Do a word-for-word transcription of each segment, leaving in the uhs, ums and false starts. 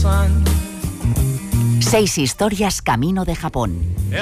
Seis historias camino de Japón.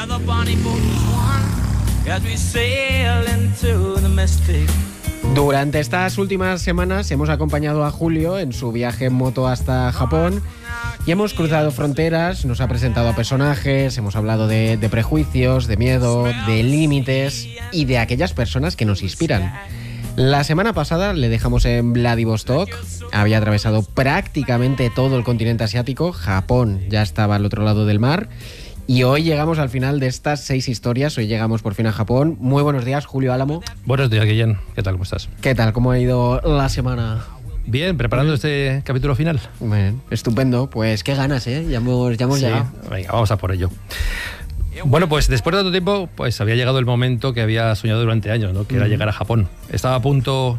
Durante estas últimas semanas hemos acompañado a Julio en su viaje en moto hasta Japón y hemos cruzado fronteras, nos ha presentado a personajes, hemos hablado de, de prejuicios, de miedo, de límites y de aquellas personas que nos inspiran. La semana pasada le dejamos en Vladivostok, había atravesado prácticamente todo el continente asiático, Japón ya estaba al otro lado del mar. Y hoy llegamos al final de estas seis historias, hoy llegamos por fin a Japón. Muy buenos días, Julio Álamo. Buenos días, Guillén. ¿Qué tal? ¿Cómo estás? ¿Qué tal? ¿Cómo ha ido la semana? Bien, preparando este capítulo final. Bien, estupendo. Pues qué ganas, ¿eh? Ya hemos, ya hemos sí. llegado. Venga, vamos a por ello. Bueno, pues después de tanto tiempo, pues había llegado el momento que había soñado durante años, ¿no? Que era mm. llegar a Japón. Estaba a punto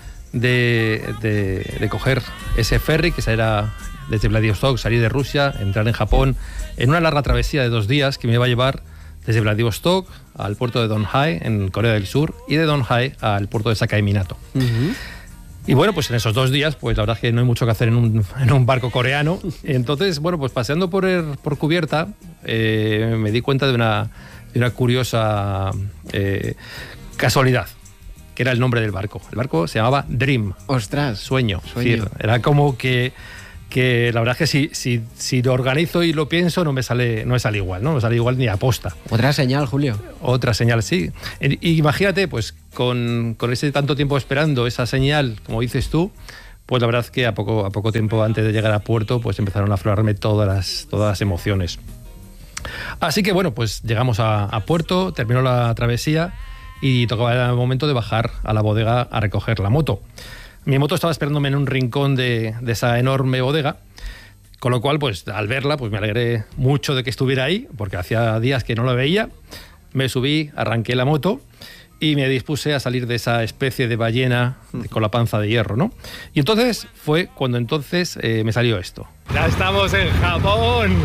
de, de, de coger ese ferry que era desde Vladivostok, salir de Rusia, entrar en Japón, en una larga travesía de dos días que me iba a llevar desde Vladivostok al puerto de Donghai, en Corea del Sur, y de Donghai al puerto de Sakai Minato. Uh-huh. Y bueno, pues en esos dos días, pues la verdad es que no hay mucho que hacer en un, en un barco coreano. Entonces, bueno, pues paseando por, el, por cubierta, eh, me di cuenta de una, de una curiosa eh, casualidad, que era el nombre del barco. El barco se llamaba Dream. ¡Ostras! Sueño. Sueño. Es decir, era como que... que la verdad es que si, si, si lo organizo y lo pienso no me sale, no me sale igual, ¿no? No me sale igual ni a posta. Otra señal, Julio. Otra señal, sí. Y imagínate, pues con, con ese tanto tiempo esperando esa señal, como dices tú, pues la verdad es que a poco, a poco tiempo antes de llegar a puerto, pues empezaron a aflorarme todas las, todas las emociones. Así que bueno, pues llegamos a, a puerto, terminó la travesía y tocaba el momento de bajar a la bodega a recoger la moto. Mi moto estaba esperándome en un rincón de, de esa enorme bodega, con lo cual, pues al verla, pues me alegré mucho de que estuviera ahí, porque hacía días que no la veía. Me subí, arranqué la moto y me dispuse a salir de esa especie de ballena con la panza de hierro, ¿no? Y entonces fue cuando entonces eh, me salió esto. ¡Ya estamos en Japón!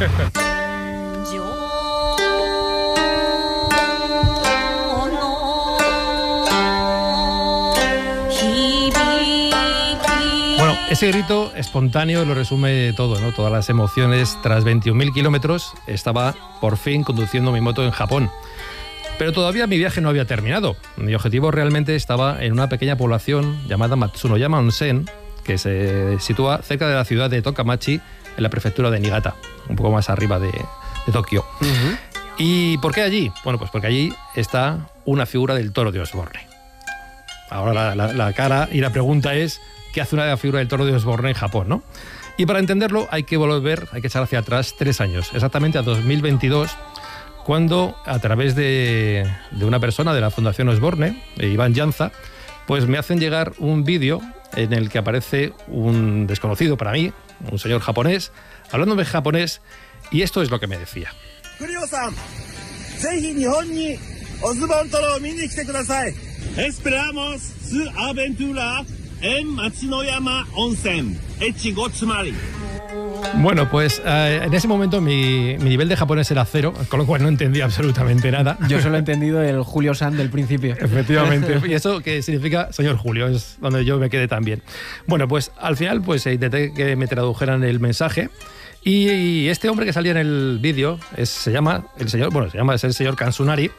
Ese grito espontáneo lo resume todo, ¿no? Todas las emociones. Tras veintiún mil kilómetros estaba por fin conduciendo mi moto en Japón. Pero todavía mi viaje no había terminado. Mi objetivo realmente estaba en una pequeña población llamada Matsunoyama Onsen, que se sitúa cerca de la ciudad de Tokamachi, en la prefectura de Niigata, un poco más arriba de, de Tokio. Uh-huh. ¿Y por qué allí? Bueno, pues porque allí está una figura del toro de Osborne. Ahora la, la, la cara y la pregunta es... ¿qué hace una figura del toro de Osborne en Japón, ¿no? Y para entenderlo hay que volver, hay que echar hacia atrás tres años, exactamente a dos mil veintidós, cuando a través de, de una persona de la Fundación Osborne, Iván Llanza, pues me hacen llegar un vídeo en el que aparece un desconocido para mí, un señor japonés, hablándome japonés, y esto es lo que me decía. Julio-san, zehi Nihon ni Osborne Toro o mini kite kudasai. Esperamos su aventura en Matsunoyama Onsen. Echigo tsumari. Bueno, pues eh, en ese momento mi, mi nivel de japonés era cero, con lo cual no entendía absolutamente nada. Yo solo he entendido el Julio-san del principio. Efectivamente. ¿Y eso qué significa? Señor Julio, es donde yo me quedé también. Bueno, pues al final pues intenté que me tradujeran el mensaje. Y este hombre que salía en el vídeo es, se llama el señor, bueno, se llama es el señor Kansunari.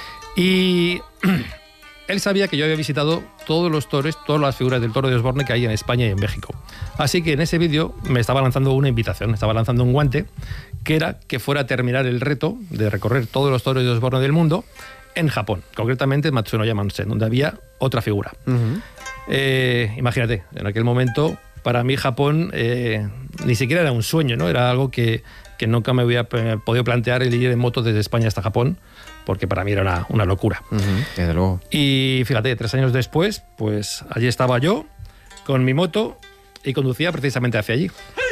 Y él sabía que yo había visitado todos los toros, todas las figuras del toro de Osborne que hay en España y en México. Así que en ese vídeo me estaba lanzando una invitación, me estaba lanzando un guante, que era que fuera a terminar el reto de recorrer todos los toros de Osborne del mundo en Japón, concretamente en Matsunoyama Onsen, donde había otra figura. Uh-huh. Eh, imagínate, en aquel momento, para mí Japón eh, ni siquiera era un sueño, ¿no? Era algo que, que nunca me había podido plantear el ir en moto desde España hasta Japón, porque para mí era una, una locura. Uh-huh, desde luego. Y fíjate, tres años después, pues allí estaba yo, con mi moto, y conducía precisamente hacia allí.